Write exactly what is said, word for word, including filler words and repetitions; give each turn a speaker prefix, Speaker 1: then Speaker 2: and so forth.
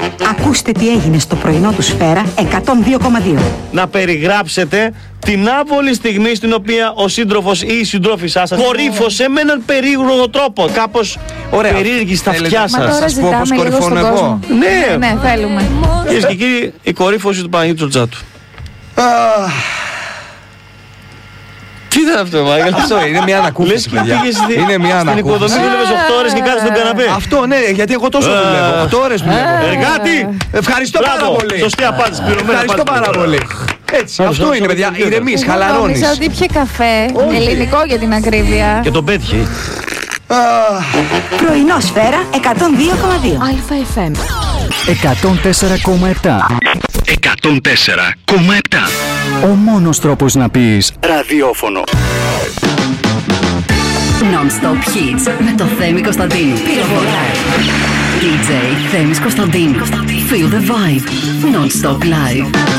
Speaker 1: Ακούστε τι έγινε στο πρωινό του Σφαίρα εκατόν δύο κόμμα δύο.
Speaker 2: Να περιγράψετε την άβολη στιγμή στην οποία ο σύντροφος ή η συντρόφισσά σας κορύφωσε με έναν περίεργο τρόπο. Κάπως περίεργη στα αυτιά σας.
Speaker 3: Μα τώρα ζητάμε λίγο στον κόσμο.
Speaker 2: Ναι,
Speaker 3: ναι, θέλουμε.
Speaker 2: Κυρίες και κύριοι, η κορύφωση του Παναγιώτη Τζορτζάτου. Τι ήταν αυτό, Μάγκα?
Speaker 4: Αυτό είναι μια ανακούφιση, παιδιά. Είναι μια
Speaker 2: ανακούφιση. Στην οικοδομή δούλευες οκτώ ώρες και κάθεσαι στον καναπέ.
Speaker 4: Αυτό, ναι, γιατί εγώ τόσο δουλεύω. οκτώ ώρες δουλεύω.
Speaker 2: Εργάτη!
Speaker 4: Ευχαριστώ πάρα πολύ.
Speaker 2: Σωστή απάντηση.
Speaker 4: Ευχαριστώ πάρα πολύ. Έτσι, αυτό είναι, παιδιά. Ηρεμείς, χαλαρώνεις.
Speaker 3: Νόμιζα ότι είχε καφέ. Ελληνικό για την ακρίβεια.
Speaker 2: Και τον πέτυχε.
Speaker 1: Πρωινό Σφαίρα εκατόν δύο κόμμα δύο.
Speaker 3: Αλφα εφ εμ
Speaker 5: εκατόν τέσσερα κόμμα επτά.
Speaker 6: εκατόν τέσσερα κόμμα επτά.
Speaker 5: Ο μόνος τρόπος να πεις
Speaker 6: ραδιόφωνο.
Speaker 7: Non-stop hits με το Θέμη Κωνσταντίνου. Πυροβολάει. ντι τζέι Θέμης Κωνσταντίνου. Feel the vibe. Non-stop live.